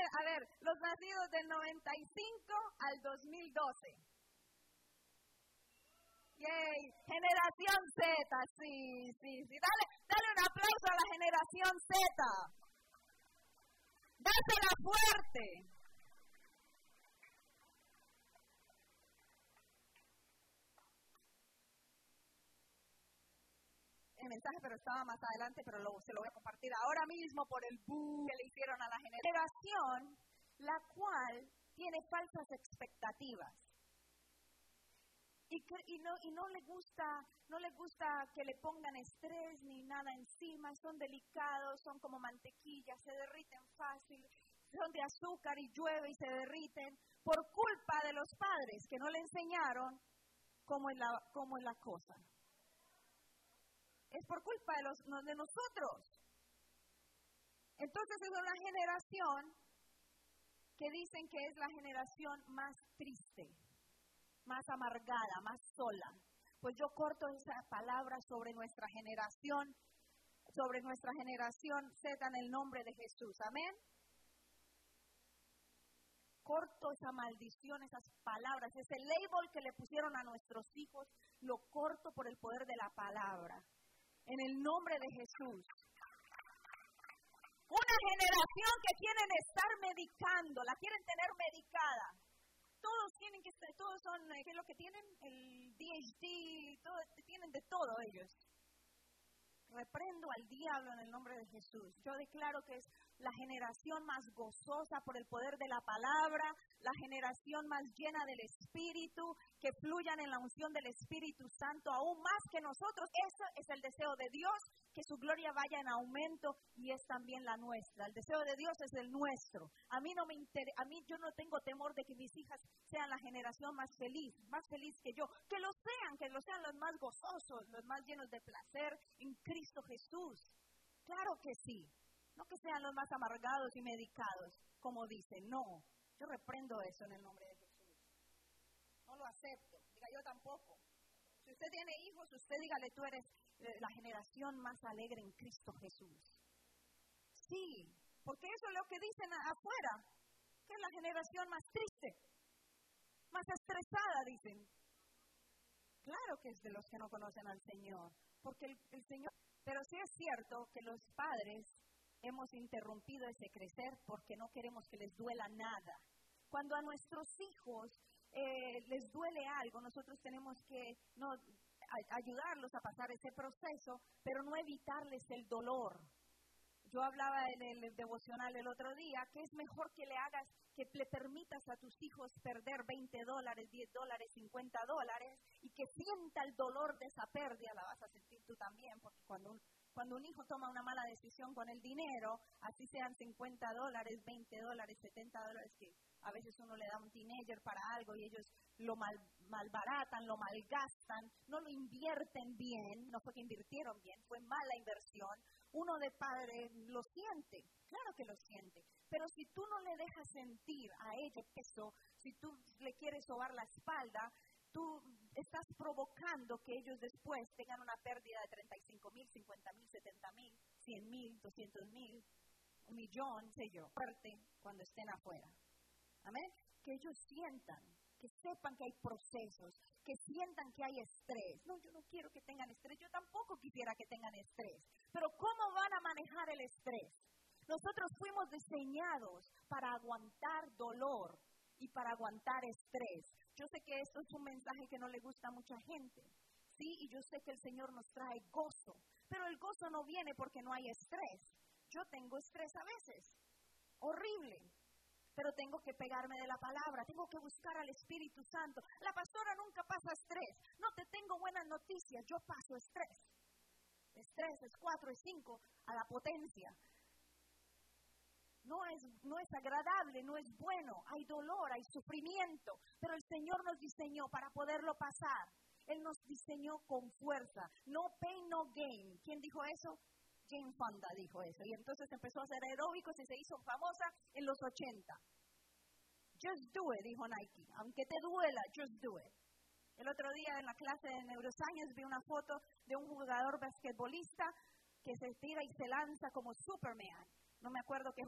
A ver, los nacidos del 95 al 2012. Yay, generación Z, sí. Dale un aplauso a la generación Z. Dásela fuerte. El mensaje, pero estaba más adelante, pero se lo voy a compartir ahora mismo por el boom que le hicieron a la generación, la cual tiene falsas expectativas. Y no le gusta que le pongan estrés ni nada encima, son delicados, son como mantequilla, se derriten fácil, son de azúcar y llueve y se derriten por culpa de los padres que no le enseñaron cómo es la cosa. Es por culpa de nosotros. Entonces es una generación que dicen que es la generación más triste, más amargada, más sola. Pues yo corto esa palabra sobre nuestra generación Z en el nombre de Jesús. Amén. Corto esa maldición, esas palabras, ese label que le pusieron a nuestros hijos, lo corto por el poder de la palabra. En el nombre de Jesús. Una generación que quieren estar medicando, la quieren tener medicada. Todos son, ¿qué es lo que tienen? El DHD, tienen de todo ellos. Reprendo al diablo en el nombre de Jesús. Yo declaro que es la generación más gozosa por el poder de la palabra, la generación más llena del Espíritu, que fluyan en la unción del Espíritu Santo aún más que nosotros. Eso es el deseo de Dios, que su gloria vaya en aumento, y es también la nuestra. El deseo de Dios es el nuestro. Yo no tengo temor de que mis hijas sean la generación más feliz que yo. Que lo sean los más gozosos, los más llenos de placer en Cristo Jesús. Claro que sí. No que sean los más amargados y medicados, como dicen. No, yo reprendo eso en el nombre de Jesús. No lo acepto. Diga, yo tampoco. Si usted tiene hijos, usted dígale, tú eres la generación más alegre en Cristo Jesús. Sí, porque eso es lo que dicen afuera, que es la generación más triste, más estresada, dicen. Claro que es de los que no conocen al Señor, porque el Señor... Pero sí es cierto que los padres hemos interrumpido ese crecer porque no queremos que les duela nada. Cuando a nuestros hijos les duele algo, nosotros tenemos que ayudarlos a pasar ese proceso, pero no evitarles el dolor. Yo hablaba en el devocional el otro día que es mejor que le permitas a tus hijos perder $20, $10, $50 y que sienta el dolor de esa pérdida. La vas a sentir tú también, porque cuando un hijo toma una mala decisión con el dinero, así sean $50, $20, $70, que a veces uno le da a un teenager para algo y ellos lo malbaratan, lo malgastan, no lo invierten bien, no fue que invirtieron bien, fue mala inversión. Uno de padre lo siente, claro que lo siente, pero si tú no le dejas sentir a ellos eso, si tú le quieres sobar la espalda, tú estás provocando que ellos después tengan una pérdida de 35,000, 50,000, 70,000, 100,000, 200,000, 1,000,000, sé yo, fuerte cuando estén afuera. Amén. Que ellos sientan, que sepan que hay procesos, que sientan que hay estrés. No, yo no quiero que tengan estrés, yo tampoco quisiera que tengan estrés. Pero ¿cómo van a manejar el estrés? Nosotros fuimos diseñados para aguantar dolor y para aguantar estrés. Yo sé que esto es un mensaje que no le gusta a mucha gente, ¿sí? Y yo sé que el Señor nos trae gozo, pero el gozo no viene porque no hay estrés. Yo tengo estrés a veces, horrible. Pero tengo que pegarme de la palabra, tengo que buscar al Espíritu Santo. La pastora nunca pasa estrés. No te tengo buenas noticias, yo paso estrés. Estrés es 4 y 5 a la potencia. No es agradable, no es bueno. Hay dolor, hay sufrimiento. Pero el Señor nos diseñó para poderlo pasar. Él nos diseñó con fuerza. No pain, no gain. ¿Quién dijo eso? Jane Fonda dijo eso, y entonces empezó a hacer aeróbicos y se hizo famosa en los 80. Just do it, dijo Nike, aunque te duela, just do it. El otro día en la clase de neuroscience vi una foto de un jugador basquetbolista que se tira y se lanza como Superman. No me acuerdo qué